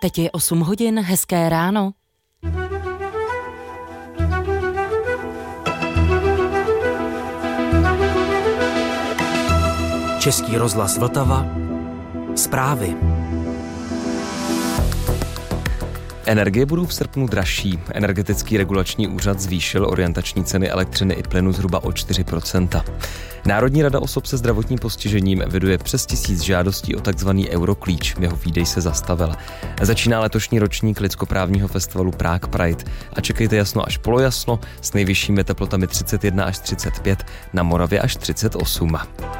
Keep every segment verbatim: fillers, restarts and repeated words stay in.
Teď je osm hodin, hezké ráno. Český rozhlas Vltava. Zprávy. Energie budou v srpnu dražší. Energetický regulační úřad zvýšil orientační ceny elektřiny i plynu zhruba o čtyři procenta. Národní rada osob se zdravotním postižením eviduje přes tisíc žádostí o takzvaný Euroklíč. Jeho výdej se zastavil. Začíná letošní ročník lidskoprávního festivalu Prague Pride a čekejte jasno až polojasno s nejvyššími teplotami třicet jedna až třicet pět, na Moravě až třicet osm.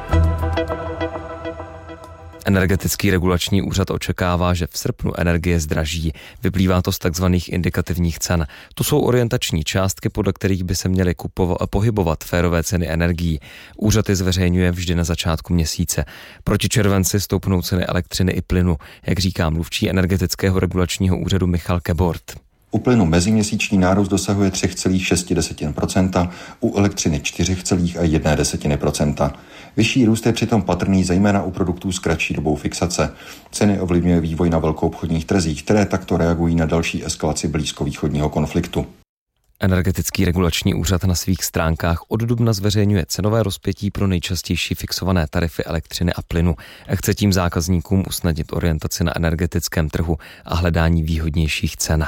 Energetický regulační úřad očekává, že v srpnu energie zdraží. Vyplývá to z takzvaných indikativních cen. To jsou orientační částky, podle kterých by se měly kupovat a pohybovat férové ceny energií. Úřad je zveřejňuje vždy na začátku měsíce. Proti červenci stoupnou ceny elektřiny i plynu, jak říká mluvčí energetického regulačního úřadu Michal Kebort. U plynu meziměsíční nárůst dosahuje tři celá šest procenta, u elektřiny čtyři celá jedna procenta. Vyšší růst je přitom patrný zejména u produktů s kratší dobou fixace. Ceny ovlivňuje vývoj na velkoobchodních trzích, které takto reagují na další eskalaci blízkovýchodního konfliktu. Energetický regulační úřad na svých stránkách od dubna zveřejňuje cenové rozpětí pro nejčastější fixované tarify elektřiny a plynu. Chce tím zákazníkům usnadnit orientaci na energetickém trhu a hledání výhodnějších cen.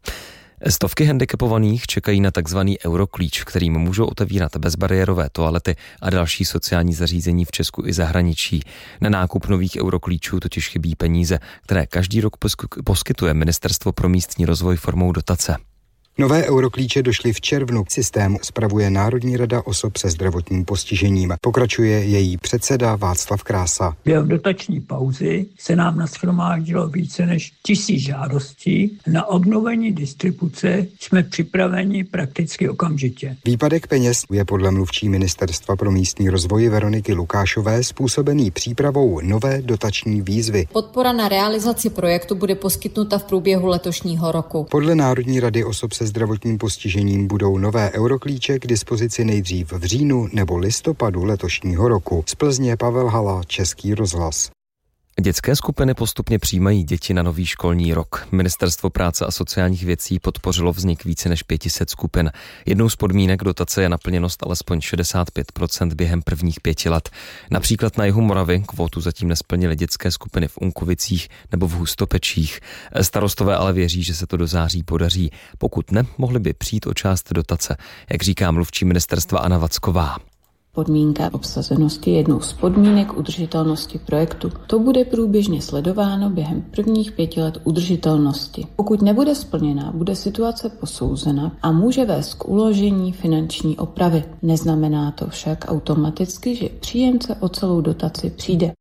Stovky handicapovaných čekají na takzvaný Euroklíč, kterým můžou otevírat bezbariérové toalety a další sociální zařízení v Česku i zahraničí. Na nákup nových Euroklíčů totiž chybí peníze, které každý rok poskytuje Ministerstvo pro místní rozvoj formou dotace. Nové Euroklíče došly v červnu. Systém spravuje Národní rada osob se zdravotním postižením. Pokračuje její předseda Václav Krása. Během dotační pauzy se nám nashromáždilo více než tisíc žádostí. Na obnovení distribuce jsme připraveni prakticky okamžitě. Výpadek peněz je podle mluvčí Ministerstva pro místní rozvoj Veroniky Lukášové způsobený přípravou nové dotační výzvy. Podpora na realizaci projektu bude poskytnuta v průběhu letošního roku. Podle Národní rady osob se zdravotním postižením budou nové Euroklíče k dispozici nejdřív v říjnu nebo listopadu letošního roku. Z Plzně Pavel Hala, Český rozhlas. Dětské skupiny postupně přijímají děti na nový školní rok. Ministerstvo práce a sociálních věcí podpořilo vznik více než pět set skupin. Jednou z podmínek dotace je naplněnost alespoň šedesát pět procent během prvních pěti let. Například na jihu Moravy kvótu zatím nesplnily dětské skupiny v Unkovicích nebo v Hustopečích. Starostové ale věří, že se to do září podaří. Pokud ne, mohli by přijít o část dotace, jak říká mluvčí ministerstva Anna Vacková. Podmínka obsazenosti je jednou z podmínek udržitelnosti projektu. To bude průběžně sledováno během prvních pěti let udržitelnosti. Pokud nebude splněna, bude situace posouzena a může vést k uložení finanční opravy. Neznamená to však automaticky, že příjemce o celou dotaci přijde.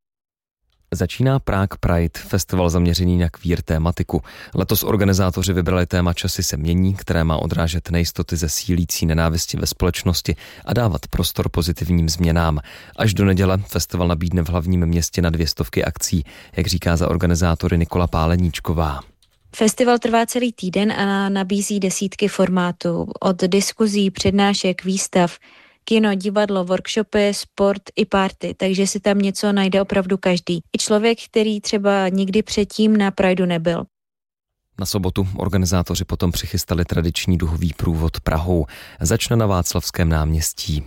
Začíná Prague Pride, festival zaměřený na queer tématiku. Letos organizátoři vybrali téma Časy se mění, které má odrážet nejistoty ze sílící nenávisti ve společnosti a dávat prostor pozitivním změnám. Až do neděle festival nabídne v hlavním městě na dvě stovky akcí, jak říká za organizátory Nikola Páleníčková. Festival trvá celý týden a nabízí desítky formátů, od diskuzí, přednášek, výstav, kino, divadlo, workshopy, sport i party, takže si tam něco najde opravdu každý. I člověk, který třeba nikdy předtím na Prideu nebyl. Na sobotu organizátoři potom přichystali tradiční duhový průvod Prahou. Začne na Václavském náměstí.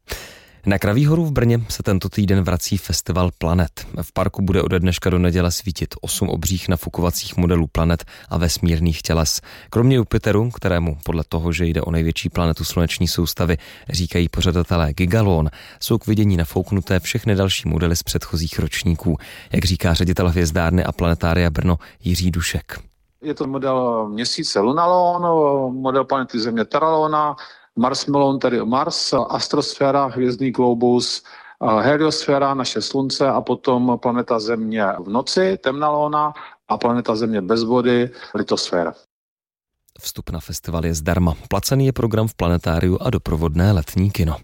Na Kraví horu v Brně se tento týden vrací festival Planet. V parku bude ode dneška do neděle svítit osm obřích nafukovacích modelů planet a vesmírných těles. Kromě Jupiteru, kterému podle toho, že jde o největší planetu sluneční soustavy, říkají pořadatelé Gigalon, jsou k vidění nafouknuté všechny další modely z předchozích ročníků, jak říká ředitel hvězdárny a planetária Brno Jiří Dušek. Je to model měsíce Lunalon, model planety Země Terralona, Mars Melon, tedy Mars, astrosféra, hvězdný globus, heliosféra, naše slunce a potom planeta Země v noci, temná lóna a planeta Země bez vody, litosféra. Vstup na festival je zdarma. Placený je program v planetáriu a doprovodné letní kino.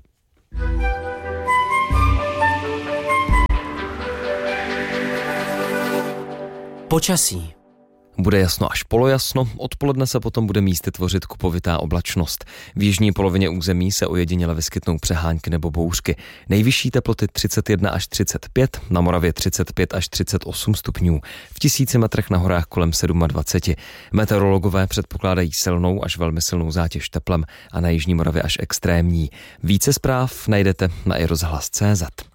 Počasí. Bude jasno až polojasno, odpoledne se potom bude místy tvořit kupovitá oblačnost. V jižní polovině území se ojediněle vyskytnou přehánky nebo bouřky. Nejvyšší teploty třicet jedna až třicet pět, na Moravě třicet pět až třicet osm stupňů, v tisíci metrech na horách kolem dvacet sedm. Meteorologové předpokládají silnou až velmi silnou zátěž teplem a na jižní Moravě až extrémní. Více zpráv najdete na i rozhlas tečka cé zet.